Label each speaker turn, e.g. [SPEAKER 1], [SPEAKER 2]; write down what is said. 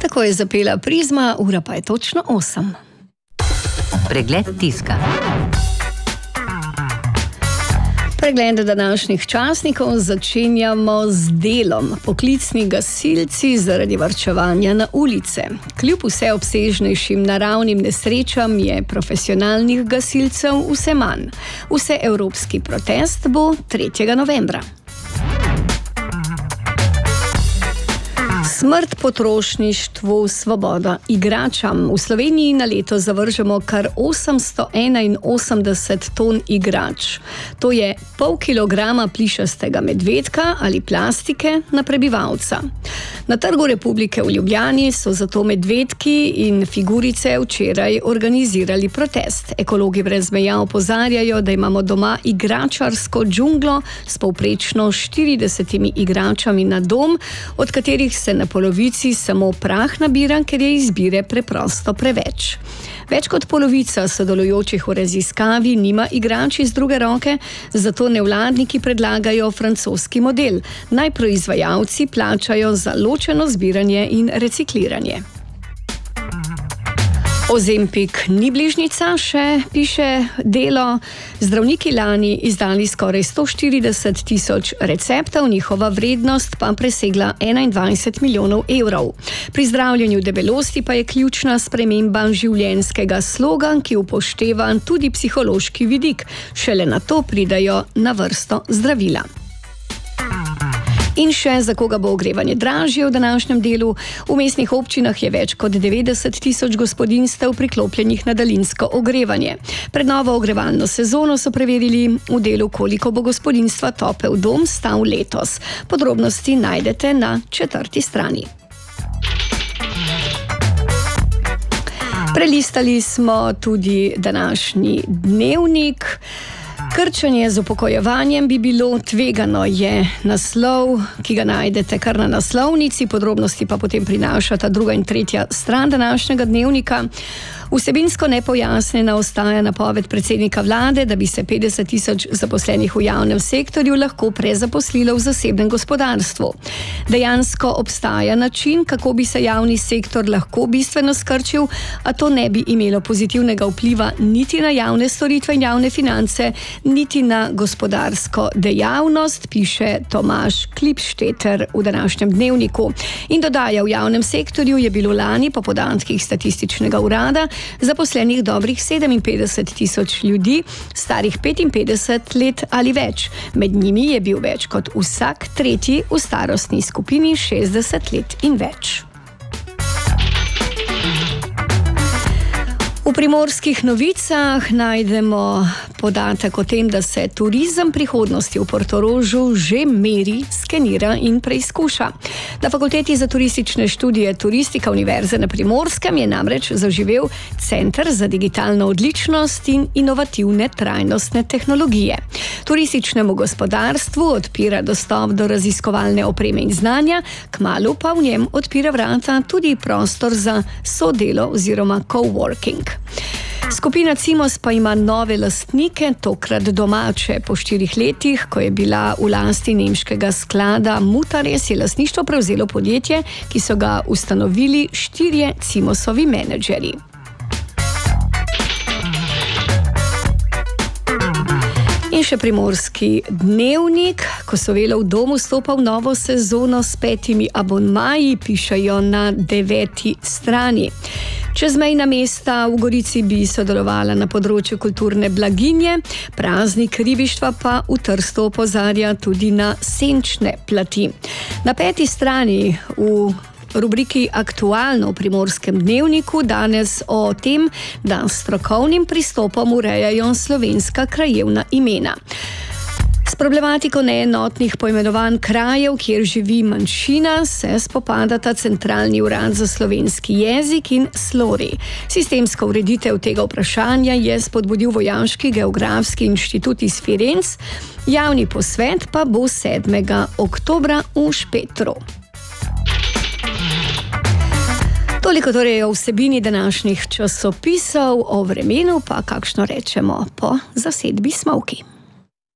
[SPEAKER 1] Tako je zapela Prizma, ura pa je točno 8.
[SPEAKER 2] Pregled tiska.
[SPEAKER 1] Pregled današnjih časnikov začenjamo z Delom. Poklicni gasilci zaradi varčevanja na ulice. Kljub vseobsežnejšim naravnim nesrečam je profesionalnih gasilcev vse manj. Vseevropski protest bo 3. novembra. Smrt potrošništvu, svoboda igračam. V Sloveniji na leto zavržemo kar 881 ton igrač. To je pol kilograma plišastega medvedka ali plastike na prebivalca. Na Trgu Republike v Ljubljani so zato medvedki in figurice včeraj organizirali protest. Ekologi brez meja opozarjajo, da imamo doma igračarsko džunglo s povprečno 40 igračami na dom, od katerih se na polovici samo prah nabira, ker je izbire preprosto preveč. Več kot polovica sodelujočih v raziskavi nima igrač iz druge roke, zato nevladniki predlagajo francoski model. Naj proizvajalci plačajo za ločeno zbiranje in recikliranje. Ozempik ni bližnjica, še piše Delo. Zdravniki lani izdali skoraj 140 tisoč receptov, njihova vrednost pa presegla 21 milijonov evrov. Pri zdravljenju debelosti pa je ključna sprememba življenjskega sloga, ki upošteva tudi psihološki vidik. Šele na to pridajo na vrsto zdravila. In še, za koga bo ogrevanje dražje v današnjem Delu. V mestnih občinah je več kot 90 tisoč gospodinjstev priklopljenih na daljinsko ogrevanje. Pred novo ogrevalno sezono so preverili v Delu, koliko bo gospodinjstva topel dom stal letos. Podrobnosti najdete na 4. strani. Prelistali smo tudi današnji Dnevnik. Krčenje z upokojevanjem bi bilo tvegano, je naslov, ki ga najdete kar na naslovnici, podrobnosti pa potem prinašata 2. in 3. stran današnjega Dnevnika. Vsebinsko nepojasnjena ostaja napoved predsednika vlade, da bi se 50 tisoč zaposlenih v javnem sektorju lahko prezaposlilo v zasebnem gospodarstvu. Dejansko obstaja način, kako bi se javni sektor lahko bistveno skrčil, a to ne bi imelo pozitivnega vpliva niti na javne storitve in javne finance, niti na gospodarsko dejavnost, piše Tomaž Klipšteter v današnjem Dnevniku. In dodaja, v javnem sektorju je bilo lani po podatkih statističnega urada zaposlenih dobrih 57 tisoč ljudi, starih 55 let ali več. Med njimi je bil več kot vsak tretji v starostni skupini 60 let in več. V Primorskih novicah najdemo podatek o tem, da se turizem prihodnosti v Portorožu že meri, skenira in preizkuša. Na Fakulteti za turistične študije Turistika Univerze na Primorskem je namreč zaživel Center za digitalno odličnost in inovativne trajnostne tehnologije. Turističnemu gospodarstvu odpira dostop do raziskovalne opreme in znanja, kmalu pa v njem odpira vrata tudi prostor za sodelo oziroma coworking. Skupina Cimos pa ima nove lastnike, tokrat domače. Po 4 letih, ko je bila v lasti nemškega sklada Mutares, je lastništvo prevzelo podjetje, ki so ga ustanovili 4 Cimosovi menedžerji. In še Primorski Dnevnik. Kosovelov dom vstopa v novo sezono s 5 abonmaji, pišejo na 9. strani. Čezmejna mesta v Gorici bi sodelovala na področju kulturne blaginje, praznik ribištva pa v Trstu opozarja tudi na senčne plati. Na 5. strani v rubriki Aktualno v Primorskem Dnevniku danes o tem, da s strokovnim pristopom urejajo slovenska krajevna imena. S problematiko neenotnih poimenovanj krajev, kjer živi manjšina, se spopadata Centralni urad za slovenski jezik in SLORI. Sistemska ureditev tega vprašanja je spodbudil Vojaški geografski inštitut iz Firenc, javni posvet pa bo 7. oktobra v Špetru. Toliko torej o vsebini današnjih časopisov, o vremenu pa kakšno rečemo po zasedbi Smolki.